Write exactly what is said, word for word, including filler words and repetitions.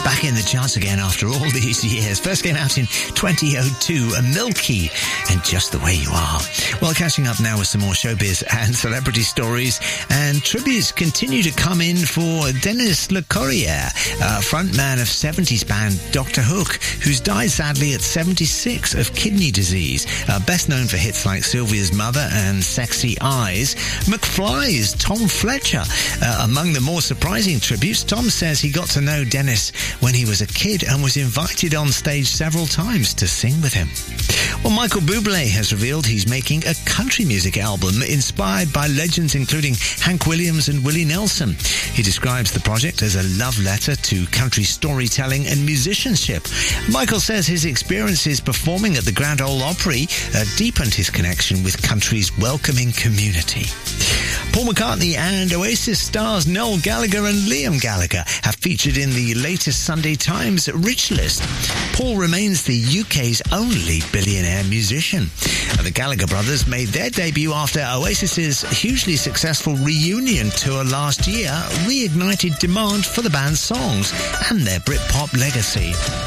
back in the charts again after all these years. First came out in twenty oh two, Milky and Just the Way You Are. Well, catching up now with some more showbiz and celebrity stories, and tributes continue to come in for Denis Lecorrier, uh, frontman of seventies band Doctor Hook, who's died sadly at seventy-six of kidney disease. Uh, best known for hits like Sylvia's Mother and Sexy Eyes. McFly's Tom Fletcher. Uh, among the more surprising tributes, Tom says he got to know Denis when he was a kid and was invited on stage several times to sing with him. Well, Michael Bublé has revealed he's making a country music album inspired by legends including Hank Williams and Willie Nelson. He describes the project as a love letter to country storytelling and musicianship. Michael says his experiences performing at the Grand Ole Opry uh, deepened his connection with country's welcoming community. Paul McCartney and Oasis stars Noel Gallagher and Liam Gallagher have featured in the latest Sunday Times Rich List. Paul remains the U K's only billionaire musician. The Gallagher brothers made their debut after Oasis's hugely successful reunion tour last year reignited demand for the band's songs and their Britpop legacy.